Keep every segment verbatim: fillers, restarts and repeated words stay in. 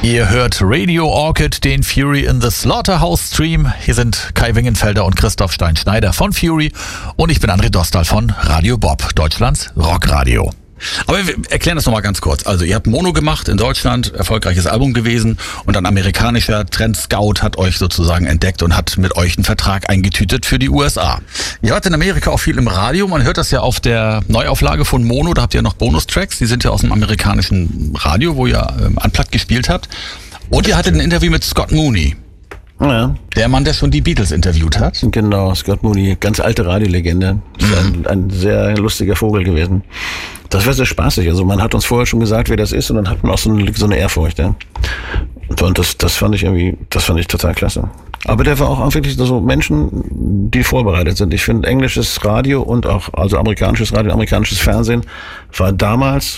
Ihr hört Radio Orchid, den Fury in the Slaughterhouse Stream. Hier sind Kai Wingenfelder und Christoph Stein-Schneider von Fury und ich bin André Dostal von Radio Bob, Deutschlands Rockradio. Aber wir erklären das nochmal ganz kurz. Also ihr habt Mono gemacht in Deutschland, erfolgreiches Album gewesen und ein amerikanischer Trendscout hat euch sozusagen entdeckt und hat mit euch einen Vertrag eingetütet für die U S A. Ihr wart in Amerika auch viel im Radio, man hört das ja auf der Neuauflage von Mono, da habt ihr noch Bonustracks, die sind ja aus dem amerikanischen Radio, wo ihr ähm, unplugged gespielt habt. Und ihr hattet ein Interview mit Scott Mooney. Ja. Der Mann, der schon die Beatles interviewt hat. Genau, Scott Mooney, ganz alte Radiolegende. Ist ein, ein sehr lustiger Vogel gewesen. Das war sehr spaßig. Also man hat uns vorher schon gesagt, wer das ist, und dann hat man auch so eine, so eine Ehrfurcht. Ja. Und das, das fand ich irgendwie, das fand ich total klasse. Aber der war auch wirklich so Menschen, die vorbereitet sind. Ich finde, englisches Radio und auch also amerikanisches Radio, amerikanisches Fernsehen war damals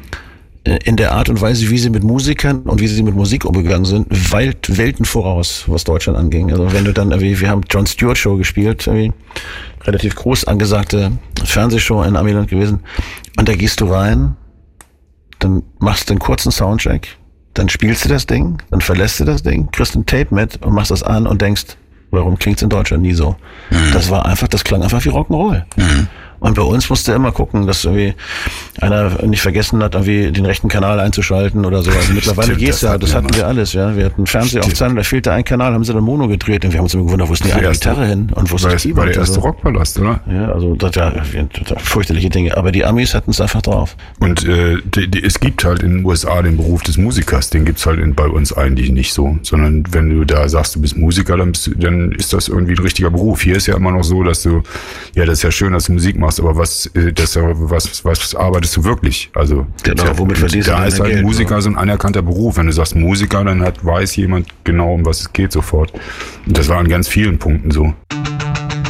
in der Art und Weise, wie sie mit Musikern und wie sie mit Musik umgegangen sind, weit, Welten voraus, was Deutschland anging. Also wenn du dann irgendwie, wir haben Jon Stewart Show gespielt, irgendwie relativ groß angesagte Fernsehshow in Amiland gewesen, und da gehst du rein, dann machst du einen kurzen Soundcheck, dann spielst du das Ding, dann verlässt du das Ding, kriegst ein Tape mit und machst das an und denkst, warum klingt's in Deutschland nie so? Mhm. Das war einfach, das klang einfach wie Rock'n'Roll. Mhm. Und bei uns musste immer gucken, dass irgendwie einer nicht vergessen hat, irgendwie den rechten Kanal einzuschalten oder so. Also mittlerweile Stimmt, geht's das ja, das hatten wir alles, ja. Wir hatten Fernsehaufzeichnung, da fehlte ein Kanal, haben sie dann Mono gedreht und wir haben uns immer gewundert, wo ist denn die eine Gitarre hin und wo ist das Keyboard? War der erste also, Rockpalast, oder? Ja, also das ja fürchterliche Dinge. Aber die Amis hatten es einfach drauf. Und äh, die, die, es gibt halt in den U S A den Beruf des Musikers, den gibt's halt in, bei uns eigentlich nicht so. Sondern wenn du da sagst, du bist Musiker, dann, bist du, dann ist das irgendwie ein richtiger Beruf. Hier ist ja immer noch so, dass du, ja, das ist ja schön, dass du Musik machst, aber was Das, was, was arbeitest du wirklich? Also genau, ja, womit verdienst du da ist halt Geld, Musiker oder? So ein anerkannter Beruf. Wenn du sagst Musiker, dann hat, weiß jemand genau, um was es geht sofort. Und das war an ganz vielen Punkten so.